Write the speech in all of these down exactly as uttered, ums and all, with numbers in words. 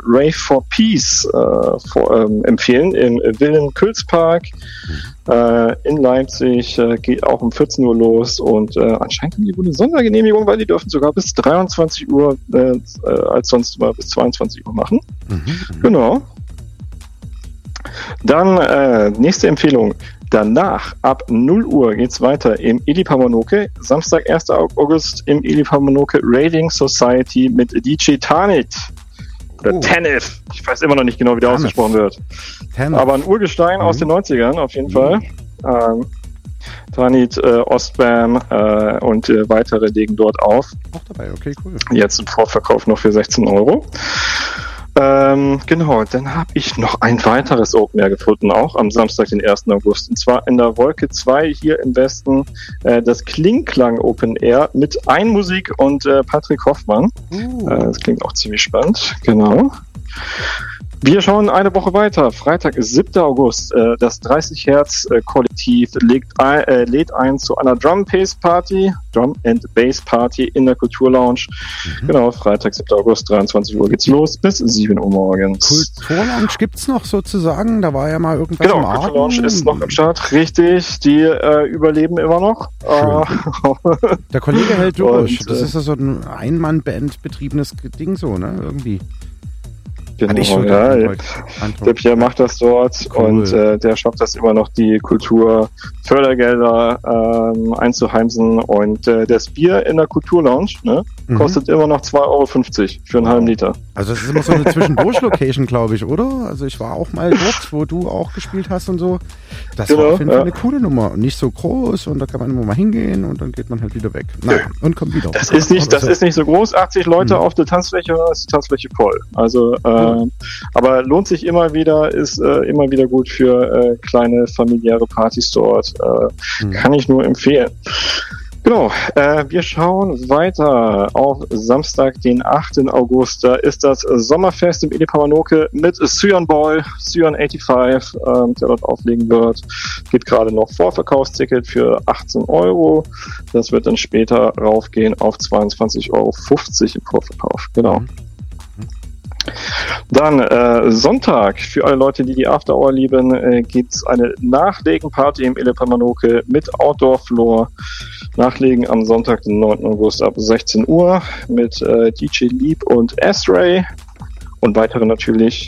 Rave for Peace äh, vor, ähm, empfehlen im Wilhelm-Külz-Park äh, in Leipzig. Äh, geht auch um vierzehn Uhr los und äh, anscheinend haben die wohl eine Sondergenehmigung, weil die dürfen sogar bis dreiundzwanzig Uhr äh, als sonst immer bis zweiundzwanzig Uhr machen. Mhm, genau. Dann äh, nächste Empfehlung. Danach, ab null Uhr, geht's weiter im Edipa Monoke. Samstag, erster August im Edipa Monoke Raiding Society mit D J Tanit. Oder oh. Tanith. Ich weiß immer noch nicht genau, wie der Tanith. ausgesprochen wird. Tanith. Aber ein Urgestein mhm. aus den neunzigern auf jeden mhm. Fall. Ähm, Tanit, äh, Ostbam äh, und äh, weitere legen dort auf. Auch dabei, okay, cool. Jetzt im Vorverkauf noch für sechzehn Euro. Ähm, genau, dann habe ich noch ein weiteres Open Air gefunden, auch am Samstag, den ersten August. Und zwar in der Wolke zwei hier im Westen, äh, das Klingklang Open Air mit Einmusik und äh, Patrick Hoffmann. Uh. Äh, das klingt auch ziemlich spannend, genau. Wir schauen eine Woche weiter. Freitag ist siebter August. Äh, das dreißig Hertz äh, Kollektiv legt ein, äh, lädt ein zu einer Drum Bass Party, Drum and Bass Party in der Kulturlounge. Mhm. Genau, Freitag, siebter August, dreiundzwanzig Uhr geht's los bis sieben Uhr morgens. Kulturlounge gibt's noch sozusagen? Da war ja mal irgendwas genau, im Argen. Genau, Kulturlounge ist noch am Start. Richtig, die äh, überleben immer noch. Äh, Der Kollege hält durch. Und, das äh, ist ja so ein Ein-Mann-Band betriebenes Ding so, ne? Irgendwie. Genau, ja, der Pierre macht das dort cool. Und äh, der schafft das immer noch, die Kulturfördergelder ähm, einzuheimsen und äh, das Bier in der Kulturlounge ne, mhm. kostet immer noch zwei Euro fünfzig für einen halben Liter. Also das ist immer so eine Zwischendurch-Location, glaube ich, oder? Also ich war auch mal dort, wo du auch gespielt hast und so. Das genau, war auf jeden Fall ja. eine coole Nummer und nicht so groß und da kann man immer mal hingehen und dann geht man halt wieder weg. Naja, und kommt wieder. Das ist nicht, das so. ist nicht so groß, achtzig Leute mhm. auf der Tanzfläche, ist die Tanzfläche voll. Also äh, Mhm. aber lohnt sich immer wieder, ist äh, immer wieder gut für äh, kleine familiäre Partys dort. Äh, mhm. Kann ich nur empfehlen. Genau, äh, wir schauen weiter auf Samstag, den achten August. Da ist das Sommerfest im Edipa Monoke mit Cyan Boy, Cyan fünfundachtzig, ähm, der dort auflegen wird. Gibt gerade noch Vorverkaufsticket für achtzehn Euro. Das wird dann später raufgehen auf zweiundzwanzig Euro fünfzig im Vorverkauf. Genau. Mhm. Dann äh, Sonntag, für alle Leute, die die After Hour lieben, äh, gibt's eine Nachlegenparty im Edipa Monoke mit Outdoor Floor. Nachlegen am Sonntag, den neunten August ab sechzehn Uhr mit äh, D J Lieb und S-Ray und weitere natürlich.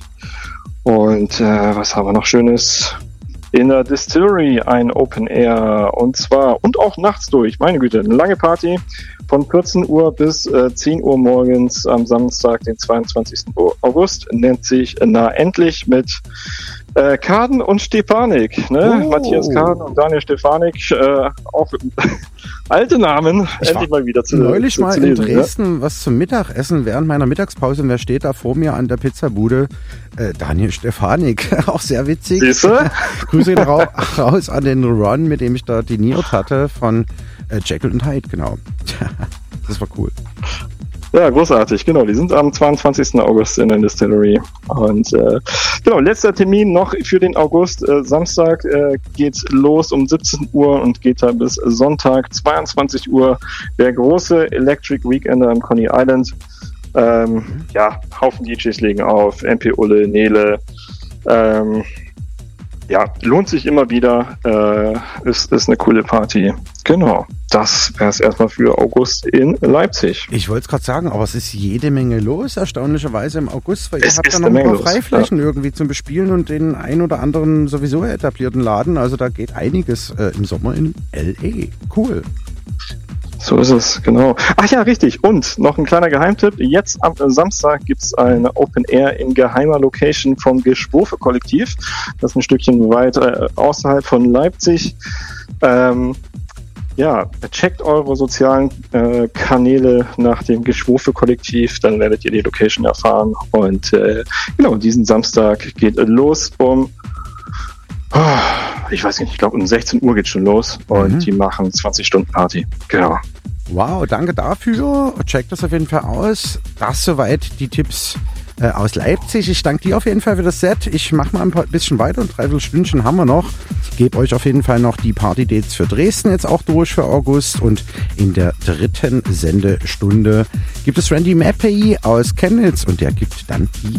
Und äh, was haben wir noch Schönes? In der Distillery ein Open Air und zwar und auch nachts durch, meine Güte, eine lange Party von vierzehn Uhr bis äh, zehn Uhr morgens am Samstag, den zweiundzwanzigsten August, nennt sich Na Endlich mit äh, Kaden und Stefanik, ne? Oh. Matthias Kaden und Daniel Stefanik, äh, auch alte Namen, ich endlich mal wieder zu neulich zu, mal zu in lesen, Dresden ja? was zum Mittagessen während meiner Mittagspause und wer steht da vor mir an der Pizzabude? Äh, Daniel Stefanik, auch sehr witzig. Siehste? Grüße ihn ra- raus an den Ron, mit dem ich da diniert hatte von äh, Jekyll und Hyde, genau. Das war cool. Ja, großartig, genau. Die sind am zweiundzwanzigsten August in der Distillery. Und äh, genau, letzter Termin noch für den August. Äh, Samstag äh, geht's los um siebzehn Uhr und geht da bis Sonntag zweiundzwanzig Uhr. Der große Electric Weekender am Coney Island. Ähm, mhm. Ja, Haufen D Js legen auf. M P Ulle, Nele. Ähm, ja, lohnt sich immer wieder. Äh, ist, ist eine coole Party. Genau. Das wäre es erstmal für August in Leipzig. Ich wollte es gerade sagen, aber es ist jede Menge los, erstaunlicherweise im August, weil es ihr habt ja noch ein paar Freiflächen ja. irgendwie zum Bespielen und den ein oder anderen sowieso etablierten Laden. Also da geht einiges äh, im Sommer in L A. Cool. So ist es, genau. Ach ja, richtig. Und noch ein kleiner Geheimtipp. Jetzt am Samstag gibt's ein Open Air in geheimer Location vom Geschwofe-Kollektiv. Das ist ein Stückchen weiter außerhalb von Leipzig. Ähm, ja, checkt eure sozialen äh, Kanäle nach dem Geschwofe-Kollektiv, dann werdet ihr die Location erfahren. Und äh, genau, diesen Samstag geht los um ich weiß nicht, ich glaube um sechzehn Uhr geht schon los und mhm. die machen zwanzig Stunden Party. Genau. Wow, danke dafür. Checkt das auf jeden Fall aus. Das soweit die Tipps äh, aus Leipzig. Ich danke dir auf jeden Fall für das Set. Ich mache mal ein paar, bisschen weiter und dreiviertel Stündchen haben wir noch. Ich gebe euch auf jeden Fall noch die Party-Dates für Dresden jetzt auch durch für August und in der dritten Sendestunde gibt es Randy Mappey aus Chemnitz und der gibt dann die